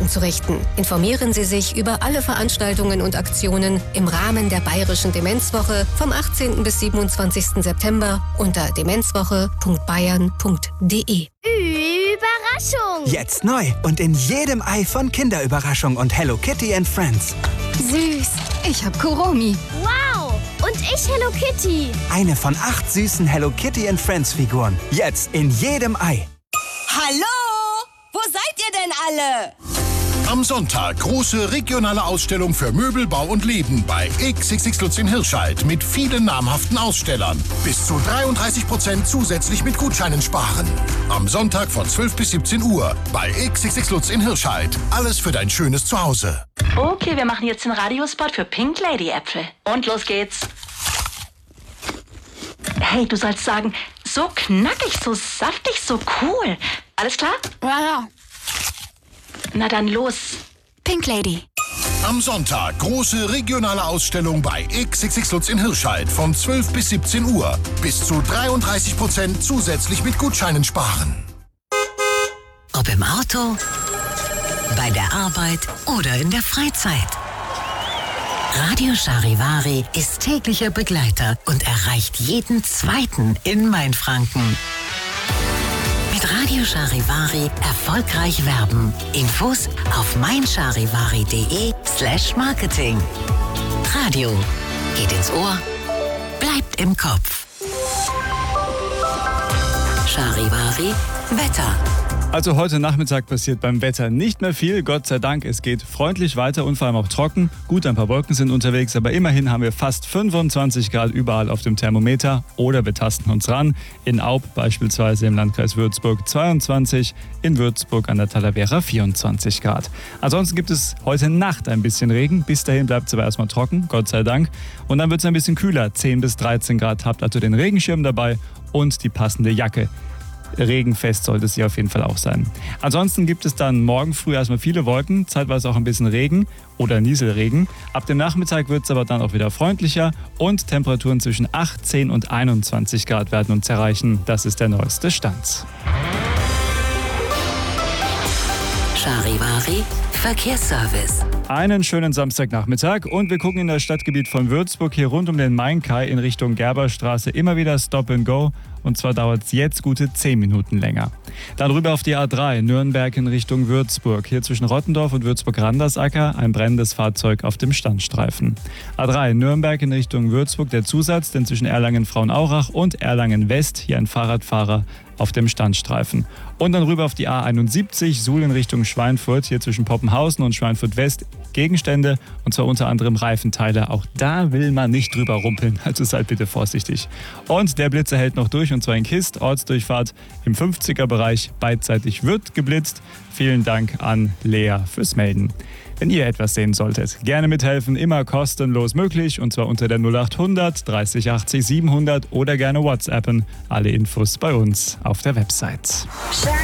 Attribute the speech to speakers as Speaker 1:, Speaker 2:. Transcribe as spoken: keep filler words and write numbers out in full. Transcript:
Speaker 1: Rücken zu richten. Informieren Sie sich über alle Veranstaltungen und Aktionen im Rahmen der Bayerischen Demenzwoche vom achtzehnten bis siebenundzwanzigsten September unter demenzwoche punkt bayern punkt de.
Speaker 2: Überraschung!
Speaker 3: Jetzt neu und in jedem Ei von Kinderüberraschung und Hello Kitty and Friends.
Speaker 4: Süß, ich hab Kuromi.
Speaker 2: Wow! Und ich Hello Kitty.
Speaker 3: Eine von acht süßen Hello Kitty and Friends Figuren. Jetzt in jedem Ei.
Speaker 5: Hallo? Wo seid ihr denn alle?
Speaker 6: Am Sonntag große regionale Ausstellung für Möbel, Bau und Leben bei X X X Lutz in Hirscheid mit vielen namhaften Ausstellern. Bis zu dreiunddreißig Prozent zusätzlich mit Gutscheinen sparen. Am Sonntag von zwölf bis siebzehn Uhr bei X X X Lutz in Hirscheid. Alles für dein schönes Zuhause.
Speaker 7: Okay, wir machen jetzt den Radiospot für Pink Lady Äpfel. Und los geht's. Hey, du sollst sagen, so knackig, so saftig, so cool. Alles klar?
Speaker 4: Ja, ja.
Speaker 7: Na dann los.
Speaker 4: Pink Lady.
Speaker 6: Am Sonntag große regionale Ausstellung bei X X X Lutz in Hirscheid von zwölf bis siebzehn Uhr. Bis zu dreiunddreißig Prozent zusätzlich mit Gutscheinen sparen.
Speaker 8: Ob im Auto, bei der Arbeit oder in der Freizeit. Radio Charivari ist täglicher Begleiter und erreicht jeden Zweiten in Mainfranken. Mit Radio Charivari erfolgreich werben. Infos auf meincharivari.de slash marketing. Radio geht ins Ohr, bleibt im Kopf. Charivari Wetter.
Speaker 9: Also heute Nachmittag passiert beim Wetter nicht mehr viel, Gott sei Dank. Es geht freundlich weiter und vor allem auch trocken. Gut, ein paar Wolken sind unterwegs, aber immerhin haben wir fast fünfundzwanzig Grad überall auf dem Thermometer. Oder wir tasten uns ran. In Aub beispielsweise im Landkreis Würzburg zweiundzwanzig, in Würzburg an der Talavera vierundzwanzig Grad. Ansonsten gibt es heute Nacht ein bisschen Regen. Bis dahin bleibt es aber erstmal trocken, Gott sei Dank. Und dann wird es ein bisschen kühler, zehn bis dreizehn Grad. Habt also den Regenschirm dabei und die passende Jacke. Regenfest sollte es hier auf jeden Fall auch sein. Ansonsten gibt es dann morgen früh erstmal viele Wolken, zeitweise auch ein bisschen Regen oder Nieselregen. Ab dem Nachmittag wird es aber dann auch wieder freundlicher und Temperaturen zwischen achtzehn und einundzwanzig Grad werden uns erreichen. Das ist der neueste Stand.
Speaker 8: Charivari Verkehrsservice.
Speaker 9: Einen schönen Samstagnachmittag und wir gucken in das Stadtgebiet von Würzburg hier rund um den Mainkai in Richtung Gerberstraße immer wieder Stop and Go. Und zwar dauert es jetzt gute zehn Minuten länger. Dann rüber auf die A drei, Nürnberg in Richtung Würzburg. Hier zwischen Rottendorf und Würzburg-Randersacker ein brennendes Fahrzeug auf dem Standstreifen. A drei, Nürnberg in Richtung Würzburg, der Zusatz, denn zwischen Erlangen-Frauenaurach und Erlangen-West hier ein Fahrradfahrer auf dem Standstreifen. Und dann rüber auf die A einundsiebzig, Suhl in Richtung Schweinfurt, hier zwischen Poppenhausen und Schweinfurt-West. Gegenstände, und zwar unter anderem Reifenteile. Auch da will man nicht drüber rumpeln, also seid bitte vorsichtig. Und der Blitzer hält noch durch, und zwar in Kist, Ortsdurchfahrt im fünfziger-Bereich. Beidseitig wird geblitzt. Vielen Dank an Lea fürs Melden. Wenn ihr etwas sehen solltet, gerne mithelfen, immer kostenlos möglich, und zwar unter der null acht hundert dreißig achtzig siebenhundert oder gerne WhatsAppen. Alle Infos bei uns auf der Website.